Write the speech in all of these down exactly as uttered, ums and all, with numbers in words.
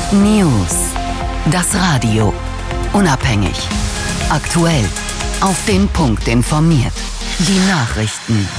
News. Das Radio. Unabhängig. Aktuell. Auf den Punkt informiert. Die Nachrichten.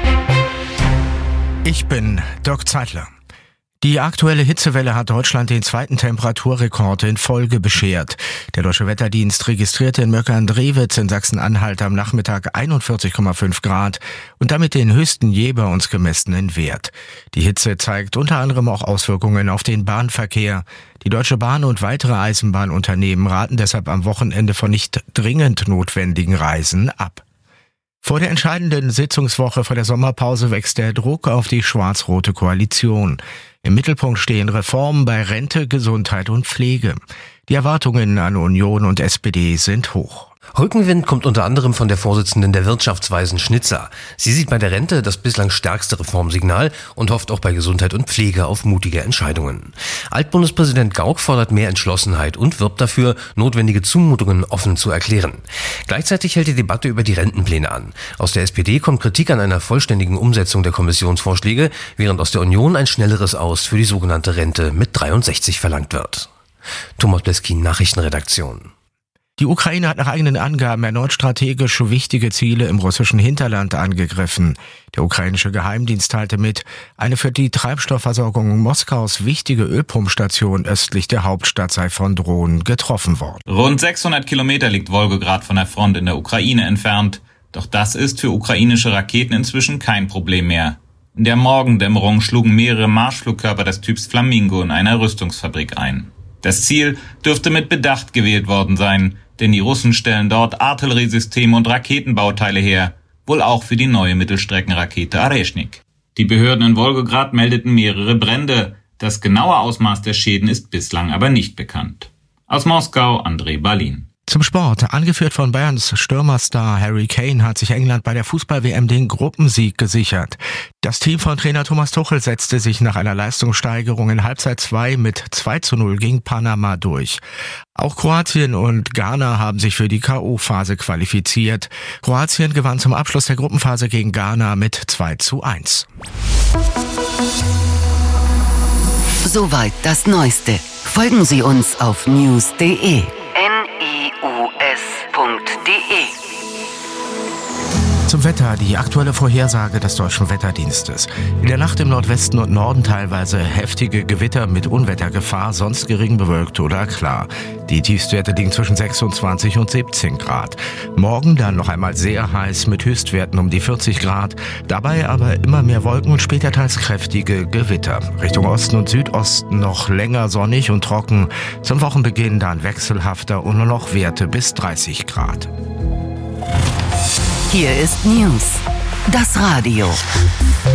Ich bin Dirk Zeitler. Die aktuelle Hitzewelle hat Deutschland den zweiten Temperaturrekord in Folge beschert. Der Deutsche Wetterdienst registrierte in Möckern-Drewitz in Sachsen-Anhalt am Nachmittag einundvierzig Komma fünf Grad und damit den höchsten je bei uns gemessenen Wert. Die Hitze zeigt unter anderem auch Auswirkungen auf den Bahnverkehr. Die Deutsche Bahn und weitere Eisenbahnunternehmen raten deshalb am Wochenende von nicht dringend notwendigen Reisen ab. Vor der entscheidenden Sitzungswoche vor der Sommerpause wächst der Druck auf die schwarz-rote Koalition. Im Mittelpunkt stehen Reformen bei Rente, Gesundheit und Pflege. Die Erwartungen an Union und S P D sind hoch. Rückenwind kommt unter anderem von der Vorsitzenden der Wirtschaftsweisen Schnitzer. Sie sieht bei der Rente das bislang stärkste Reformsignal und hofft auch bei Gesundheit und Pflege auf mutige Entscheidungen. Altbundespräsident Gauck fordert mehr Entschlossenheit und wirbt dafür, notwendige Zumutungen offen zu erklären. Gleichzeitig hält die Debatte über die Rentenpläne an. Aus der S P D kommt Kritik an einer vollständigen Umsetzung der Kommissionsvorschläge, während aus der Union ein schnelleres Aus für die sogenannte Rente mit dreiundsechzig verlangt wird. Thomas Bleskin, Nachrichtenredaktion. Die Ukraine hat nach eigenen Angaben erneut strategisch wichtige Ziele im russischen Hinterland angegriffen. Der ukrainische Geheimdienst teilte mit, eine für die Treibstoffversorgung Moskaus wichtige Ölpumpstation östlich der Hauptstadt sei von Drohnen getroffen worden. Rund sechshundert Kilometer liegt Wolgograd von der Front in der Ukraine entfernt. Doch das ist für ukrainische Raketen inzwischen kein Problem mehr. In der Morgendämmerung schlugen mehrere Marschflugkörper des Typs Flamingo in einer Rüstungsfabrik ein. Das Ziel dürfte mit Bedacht gewählt worden sein, denn die Russen stellen dort Artilleriesysteme und Raketenbauteile her, wohl auch für die neue Mittelstreckenrakete Areshnik. Die Behörden in Wolgograd meldeten mehrere Brände. Das genaue Ausmaß der Schäden ist bislang aber nicht bekannt. Aus Moskau, André Balin. Zum Sport. Angeführt von Bayerns Stürmerstar Harry Kane hat sich England bei der Fußball-W M den Gruppensieg gesichert. Das Team von Trainer Thomas Tuchel setzte sich nach einer Leistungssteigerung in Halbzeit zwei mit zwei zu null gegen Panama durch. Auch Kroatien und Ghana haben sich für die K O-Phase qualifiziert. Kroatien gewann zum Abschluss der Gruppenphase gegen Ghana mit zwei zu eins. Soweit das Neueste. Folgen Sie uns auf news punkt de. Zum Wetter, die aktuelle Vorhersage des Deutschen Wetterdienstes. In der Nacht im Nordwesten und Norden teilweise heftige Gewitter mit Unwettergefahr, sonst gering bewölkt oder klar. Die Tiefstwerte liegen zwischen sechsundzwanzig und siebzehn Grad. Morgen dann noch einmal sehr heiß mit Höchstwerten um die vierzig Grad. Dabei aber immer mehr Wolken und später teils kräftige Gewitter. Richtung Osten und Südosten noch länger sonnig und trocken. Zum Wochenbeginn dann wechselhafter und nur noch Werte bis dreißig Grad. Hier ist News. Das Radio.